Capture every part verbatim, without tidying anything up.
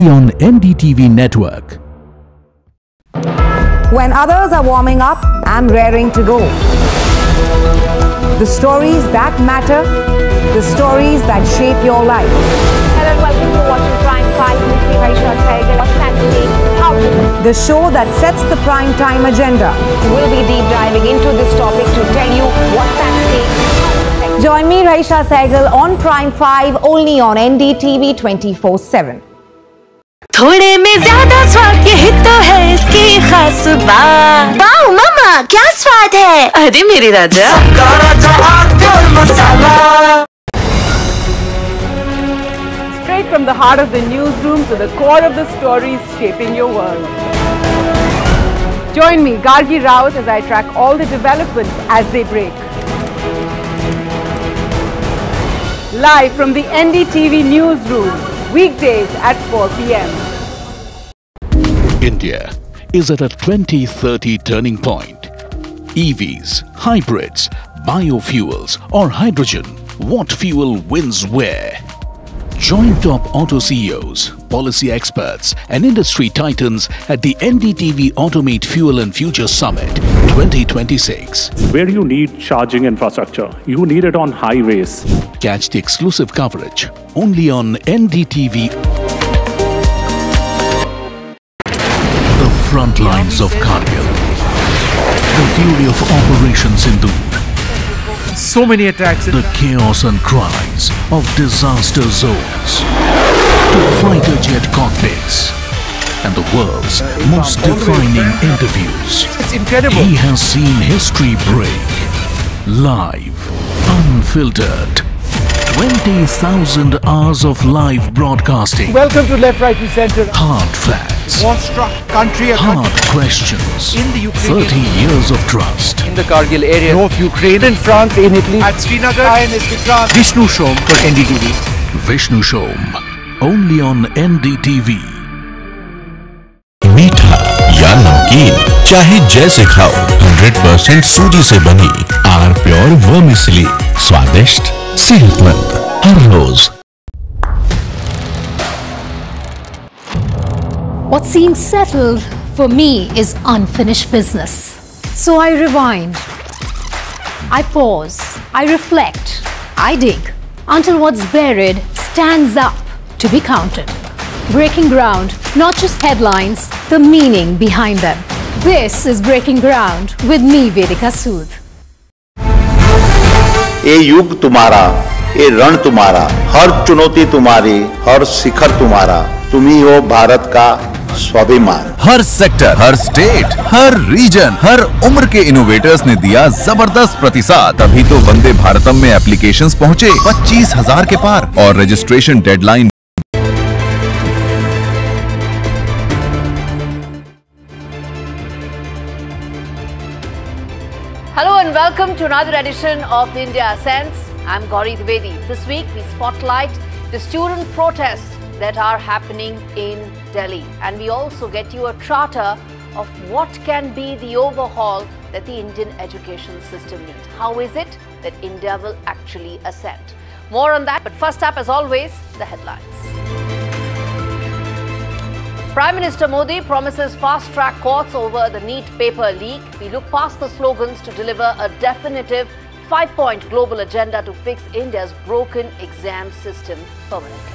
on N D T V network. When others are warming up, I'm raring to go. The stories that matter, the stories that shape your life. Hello and welcome to watching Prime five with me, Raisha Sehgal. What's at stake? How to The show that sets the prime time agenda. We'll be deep diving into this topic to tell you what's at stake. Join me, Raisha Sehgal, on Prime five, only on N D T V twenty-four seven. थोड़े में ज्यादा स्वाद यही तो है इसकी खास बात। वाओ मामा, क्या स्वाद है? अरे मेरे राजा। Straight from the heart of the newsroom to the core of the stories shaping your world. Join me, Gargi Raut, as I track all the developments as they break. Live from the N D T V newsroom, weekdays at four p m India is at a twenty thirty turning point. E Vs, hybrids, biofuels or hydrogen, what fuel wins where? Join top auto C E Os, policy experts and industry titans at the N D T V Automate Fuel and Future Summit twenty twenty-six. Where you need charging infrastructure, you need it on highways. Catch the exclusive coverage only on N D T V. The front lines of Kargil. The fury of Operation Sindoor. So many attacks. The chaos and cries of disaster zones. To fighter jet cockpits. And the world's most defining interviews. It's incredible. He has seen history break. Live. Unfiltered. twenty thousand hours of live broadcasting. Welcome to Left, Right and Center. Hard facts. War-struck country. Hard questions. In the Ukraine. thirty years of trust. In the Kargil area. North Ukraine. In France, in Italy. At Srinagar. I N S Vikrant. Vishnu Shom for N D T V. Vishnu Shom. Only on N D T V. मीठा या नमकीन, चाहे जैसे खाओ, hundred percent सूजी से बनी are pure vermicelli, स्वादिष्ट, सेहतमंद हर रोज। What seems settled for me is unfinished business. So I rewind, I pause, I reflect, I dig until what's buried stands up to be counted. Breaking ground, not just headlines, the meaning behind them. This is Breaking Ground with me, Vedika Sood. ये युग तुम्हारा, ये रण तुम्हारा, हर चुनौती तुम्हारी, हर शिखर तुम्हारा, तुम ही हो भारत का स्वाभिमान। हर सेक्टर, हर स्टेट, हर रीजन, हर उम्र के इनोवेटर्स ने दिया जबरदस्त प्रतिसाद, तभी तो वंदे भारतम में एप्लीकेशंस पहुंचे पच्चीस हजार के पार और registration deadline. Hello and welcome to another edition of India Sense. I'm Gauri Dwivedi. This week we spotlight the student protests that are happening in Delhi, and we also get you a charter of what can be the overhaul that the Indian education system needs. How is it that India will actually ascend? More on that, but first up, as always, the headlines. Prime Minister Modi promises fast-track courts over the NEET paper leak. We look past the slogans to deliver a definitive five-point global agenda to fix India's broken exam system permanently.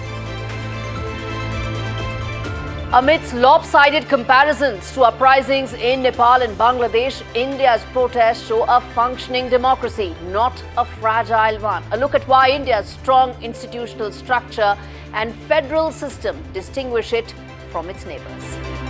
Amidst lopsided comparisons to uprisings in Nepal and Bangladesh, India's protests show a functioning democracy, not a fragile one. A look at why India's strong institutional structure and federal system distinguish it from its neighbors.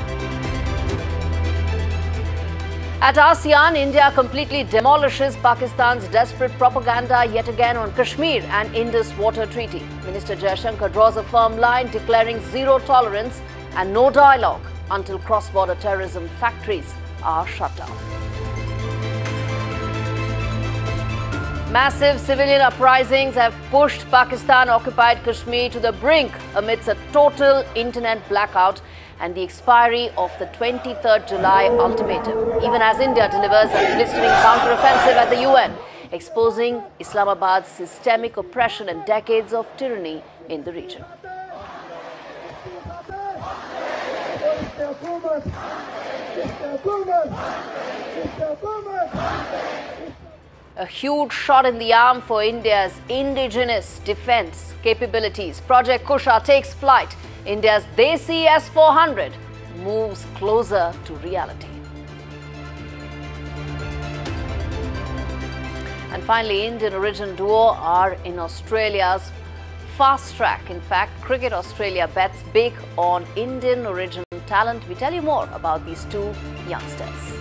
At ASEAN, India completely demolishes Pakistan's desperate propaganda yet again on Kashmir and Indus Water Treaty. Minister Jaishankar draws a firm line declaring zero tolerance and no dialogue until cross-border terrorism factories are shut down. Massive civilian uprisings have pushed Pakistan-occupied Kashmir to the brink amidst a total internet blackout and the expiry of the twenty-third July ultimatum, even as India delivers a blistering counter-offensive at the U N, exposing Islamabad's systemic oppression and decades of tyranny in the region. A huge shot in the arm for India's indigenous defense capabilities. Project Kusha takes flight. India's Desi S four hundred moves closer to reality. And finally, Indian origin duo are in Australia's fast track. In fact, Cricket Australia bets big on Indian origin talent. We tell you more about these two youngsters.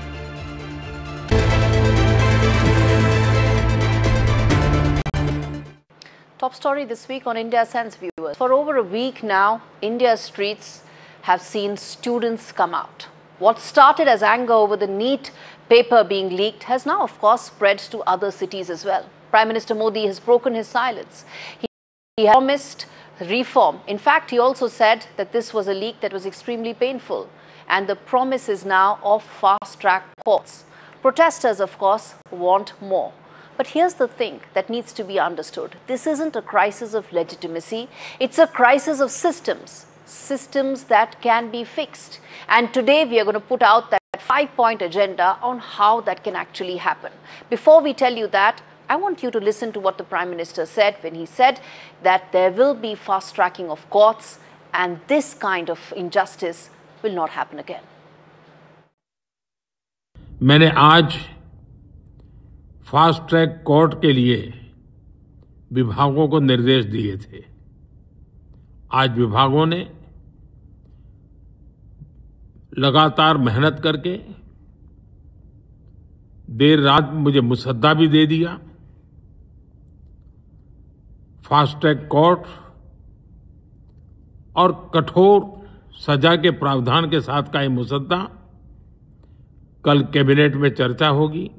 Top story this week on India Sense, viewers. For over a week now, India's streets have seen students come out. What started as anger over the NEET paper being leaked has now, of course, spread to other cities as well. Prime Minister Modi has broken his silence. He, he promised reform. In fact, he also said that this was a leak that was extremely painful. And the promise is now of fast-track courts. Protesters, of course, want more. But here's the thing that needs to be understood. This isn't a crisis of legitimacy. It's a crisis of systems. Systems that can be fixed. And today we are going to put out that five-point agenda on how that can actually happen. Before we tell you that, I want you to listen to what the Prime Minister said when he said that there will be fast-tracking of courts and this kind of injustice will not happen again. मैंने आज fast track court के लिए विभागों को निर्देश दिए थे। आज विभागों ने लगातार मेहनत करके देर रात मुझे मुसद्दा भी दे दिया। फास्ट ट्रैक कोर्ट और कठोर सजा के प्रावधान के साथ का ये मुसद्दा कल कैबिनेट में चर्चा होगी।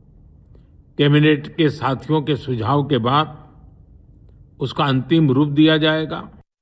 कैबिनेट के साथियों के सुझाव के बाद उसका अंतिम रूप दिया जाएगा।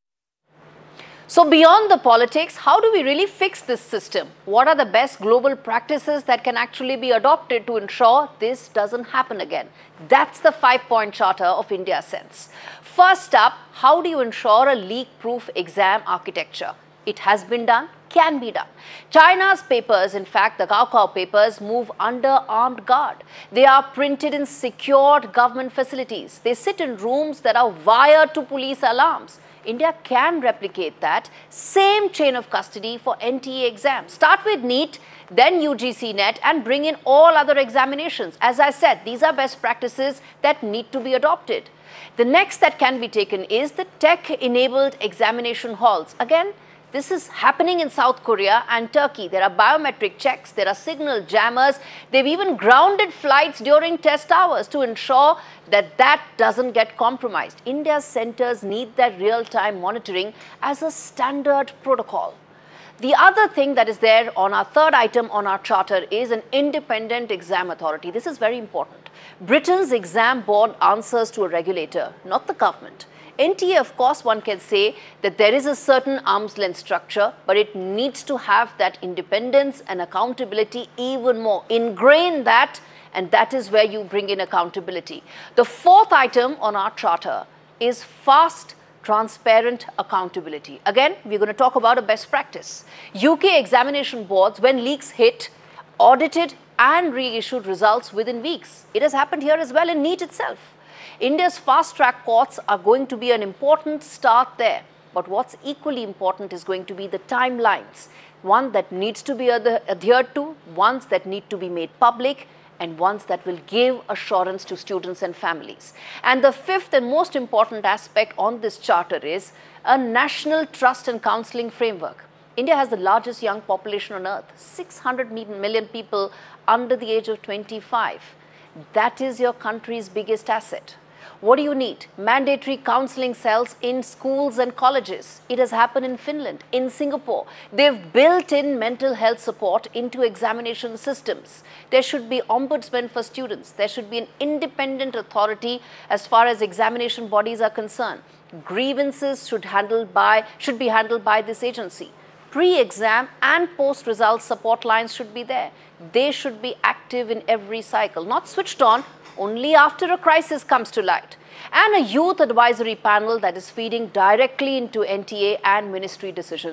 So beyond the politics, how do we really fix this system? What are the best global practices that can actually be adopted to ensure this doesn't happen again? That's the five-point charter of India Sense. First up, how do you ensure a leak-proof exam architecture? It has been done, can be done. China's papers, in fact, the Gaokao papers, move under armed guard. They are printed in secured government facilities. They sit in rooms that are wired to police alarms. India can replicate that same chain of custody for N T A exams. Start with NEET, then U G C NET and bring in all other examinations. As I said, these are best practices that need to be adopted. The next that can be taken is the tech-enabled examination halls. Again, this is happening in South Korea and Turkey. There are biometric checks, there are signal jammers. They've even grounded flights during test hours to ensure that that doesn't get compromised. India's centers need that real-time monitoring as a standard protocol. The other thing that is there on our third item on our charter is an independent exam authority. This is very important. Britain's exam board answers to a regulator, not the government. N T A, of course, one can say that there is a certain arm's length structure, but it needs to have that independence and accountability even more. Ingrain that, and that is where you bring in accountability. The fourth item on our charter is fast, transparent accountability. Again, we're going to talk about a best practice. U K examination boards, when leaks hit, audited and reissued results within weeks. It has happened here as well in NEET itself. India's fast-track courts are going to be an important start there. But what's equally important is going to be the timelines. One that needs to be adhered to, ones that need to be made public, and ones that will give assurance to students and families. And the fifth and most important aspect on this charter is a national trust and counselling framework. India has the largest young population on earth, six hundred million people under the age of twenty-five. That is your country's biggest asset. What do you need? Mandatory counselling cells in schools and colleges. It has happened in Finland, in Singapore. They've built in mental health support into examination systems. There should be ombudsmen for students. There should be an independent authority as far as examination bodies are concerned. Grievances should, handle by, should be handled by this agency. Pre-exam and post-result support lines should be there. They should be active in every cycle, not switched on only after a crisis comes to light. And a youth advisory panel that is feeding directly into N T A and ministry decisions.